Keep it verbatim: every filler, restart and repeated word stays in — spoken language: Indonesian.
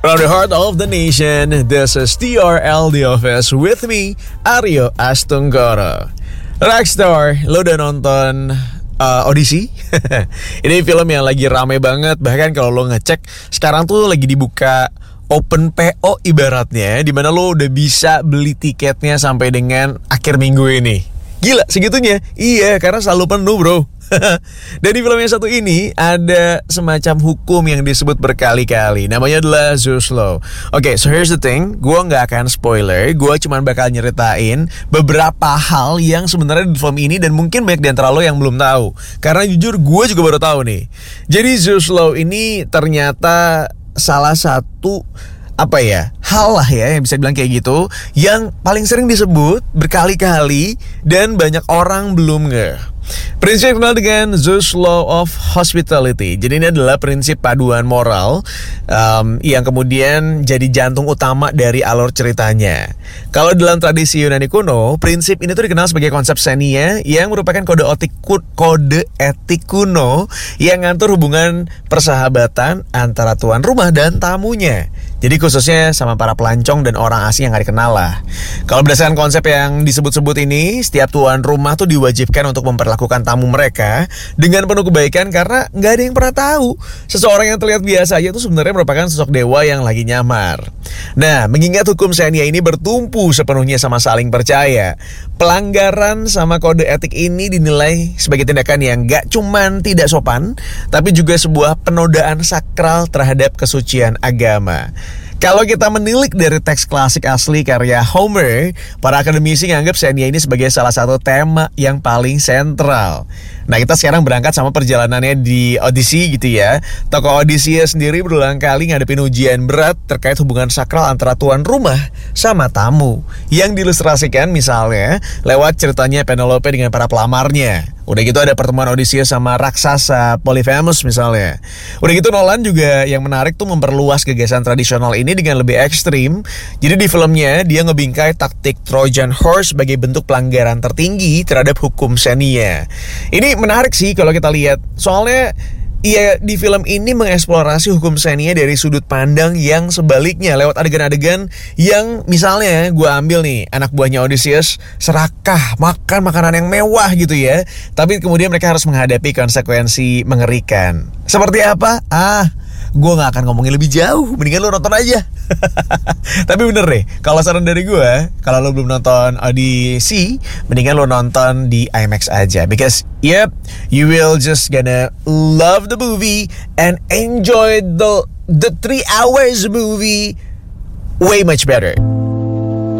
From the heart of the nation, this is T R L The Office with me, Aryo Astunggoro. Rockstar, lo udah nonton uh, Audisi? Ini film yang lagi rame banget. Bahkan kalau lo ngecek, sekarang tuh lagi dibuka Open P O ibaratnya, dimana lo udah bisa beli tiketnya sampai dengan akhir minggu ini. Gila, segitunya? Iya, karena selalu penuh bro. Dan di film yang satu ini ada semacam hukum yang disebut berkali-kali. Namanya adalah Zeus Law. Oke, okay, so here's the thing. Gue gak akan spoiler. Gue cuma bakal nyeritain beberapa hal yang sebenarnya di film ini, dan mungkin banyak di antara lo yang belum tahu. Karena jujur gue juga baru tahu nih. Jadi Zeus Law ini ternyata salah satu apa ya, hal lah ya yang bisa bilang kayak gitu, yang paling sering disebut berkali-kali dan banyak orang belum nge. Prinsip yang dikenal dengan Zeus Law of Hospitality. Jadi ini adalah prinsip paduan moral um, yang kemudian jadi jantung utama dari alur ceritanya. Kalau dalam tradisi Yunani kuno, prinsip ini tuh dikenal sebagai konsep xenia, yang merupakan kode etik kode etik kuno yang ngatur hubungan persahabatan antara tuan rumah dan tamunya. Jadi khususnya sama para pelancong dan orang asing yang gak dikenal lah. Kalau berdasarkan konsep yang disebut-sebut ini, setiap tuan rumah tuh diwajibkan untuk memperlakukan tamu mereka dengan penuh kebaikan, karena gak ada yang pernah tahu seseorang yang terlihat biasa aja tuh sebenarnya merupakan sosok dewa yang lagi nyamar. Nah, mengingat hukum xenia ini bertumpu sepenuhnya sama saling percaya, pelanggaran sama kode etik ini dinilai sebagai tindakan yang gak cuman tidak sopan, tapi juga sebuah penodaan sakral terhadap kesucian agama. Kalau kita menilik dari teks klasik asli karya Homer, para akademisi menganggap xenia ini sebagai salah satu tema yang paling sentral. Nah, kita sekarang berangkat sama perjalanannya di Odyssey gitu ya. Tokoh Odysseus sendiri berulang kali ngadepin ujian berat terkait hubungan sakral antara tuan rumah sama tamu, yang diilustrasikan misalnya lewat ceritanya Penelope dengan para pelamarnya. Udah gitu ada pertemuan Odysseus sama raksasa Polyphemus misalnya. Udah gitu Nolan juga yang menarik tuh memperluas gagasan tradisional ini dengan lebih ekstrim. Jadi di filmnya dia ngebingkai taktik Trojan Horse sebagai bentuk pelanggaran tertinggi terhadap hukum xenia. Ini menarik sih kalau kita lihat. Soalnya iya, di film ini mengeksplorasi hukum xenia dari sudut pandang yang sebaliknya lewat adegan-adegan yang misalnya gue ambil nih, anak buahnya Odysseus serakah makan makanan yang mewah gitu ya, tapi kemudian mereka harus menghadapi konsekuensi mengerikan. Seperti apa? Ah, gue gak akan ngomongin lebih jauh, mendingan lo nonton aja. Tapi bener deh, kalau saran dari gue, kalau lo belum nonton Odyssey, mendingan lo nonton di IMAX aja. Because yep, you will just gonna love the movie and enjoy the the three hours movie way much better.